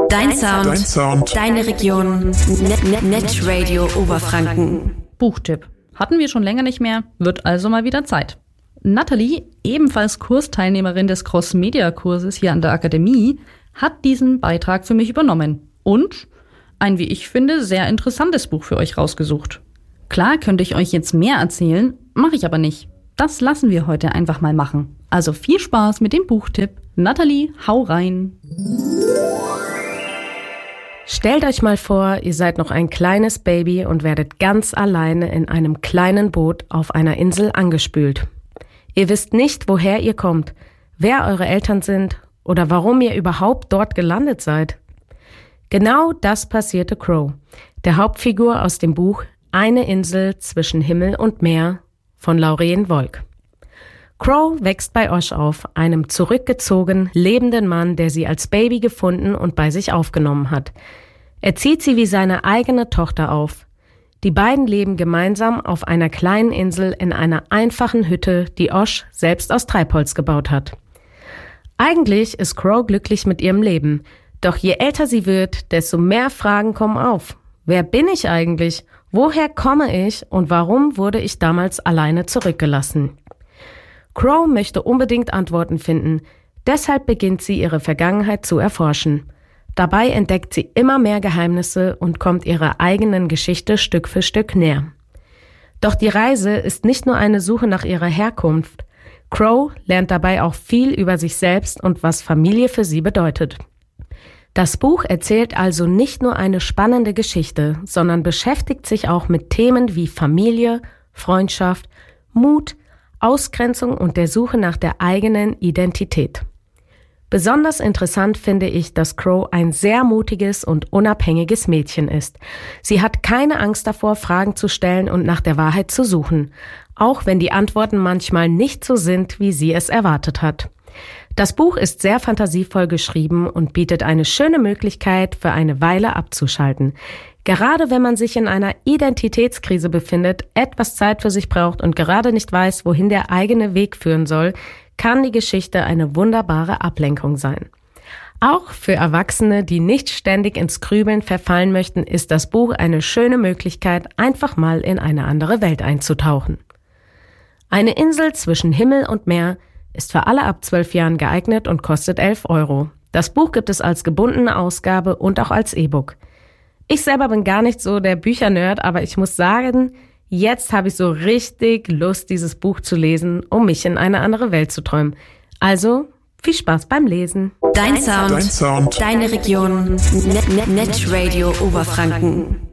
Dein Sound. Deine Region. Netradio Oberfranken. Buchtipp. Hatten wir schon länger nicht mehr, wird also mal wieder Zeit. Nathalie, ebenfalls Kursteilnehmerin des Cross-Media-Kurses hier an der Akademie, hat diesen Beitrag für mich übernommen und ein, wie ich finde, sehr interessantes Buch für euch rausgesucht. Klar könnte ich euch jetzt mehr erzählen, mache ich aber nicht. Das lassen wir heute einfach mal machen. Also viel Spaß mit dem Buchtipp. Nathalie, hau rein. Stellt euch mal vor, ihr seid noch ein kleines Baby und werdet ganz alleine in einem kleinen Boot auf einer Insel angespült. Ihr wisst nicht, woher ihr kommt, wer eure Eltern sind oder warum ihr überhaupt dort gelandet seid. Genau das passierte Crow, der Hauptfigur aus dem Buch Eine Insel zwischen Himmel und Meer von Laureen Wolk. Crow wächst bei Osh auf, einem zurückgezogen lebenden Mann, der sie als Baby gefunden und bei sich aufgenommen hat. Er zieht sie wie seine eigene Tochter auf. Die beiden leben gemeinsam auf einer kleinen Insel in einer einfachen Hütte, die Osh selbst aus Treibholz gebaut hat. Eigentlich ist Crow glücklich mit ihrem Leben, doch je älter sie wird, desto mehr Fragen kommen auf. Wer bin ich eigentlich? Woher komme ich und warum wurde ich damals alleine zurückgelassen? Crow möchte unbedingt Antworten finden, deshalb beginnt sie ihre Vergangenheit zu erforschen. Dabei entdeckt sie immer mehr Geheimnisse und kommt ihrer eigenen Geschichte Stück für Stück näher. Doch die Reise ist nicht nur eine Suche nach ihrer Herkunft. Crow lernt dabei auch viel über sich selbst und was Familie für sie bedeutet. Das Buch erzählt also nicht nur eine spannende Geschichte, sondern beschäftigt sich auch mit Themen wie Familie, Freundschaft, Mut, Ausgrenzung und der Suche nach der eigenen Identität. Besonders interessant finde ich, dass Crow ein sehr mutiges und unabhängiges Mädchen ist. Sie hat keine Angst davor, Fragen zu stellen und nach der Wahrheit zu suchen, auch wenn die Antworten manchmal nicht so sind, wie sie es erwartet hat. Das Buch ist sehr fantasievoll geschrieben und bietet eine schöne Möglichkeit, für eine Weile abzuschalten. Gerade wenn man sich in einer Identitätskrise befindet, etwas Zeit für sich braucht und gerade nicht weiß, wohin der eigene Weg führen soll, kann die Geschichte eine wunderbare Ablenkung sein. Auch für Erwachsene, die nicht ständig ins Grübeln verfallen möchten, ist das Buch eine schöne Möglichkeit, einfach mal in eine andere Welt einzutauchen. Eine Insel zwischen Himmel und Meer ist für alle ab 12 Jahren geeignet und kostet 11 €. Das Buch gibt es als gebundene Ausgabe und auch als E-Book. Ich selber bin gar nicht so der Büchernerd, aber ich muss sagen, jetzt habe ich so richtig Lust, dieses Buch zu lesen, um mich in eine andere Welt zu träumen. Also, viel Spaß beim Lesen. Dein Sound. Deine Region. Netradio Oberfranken.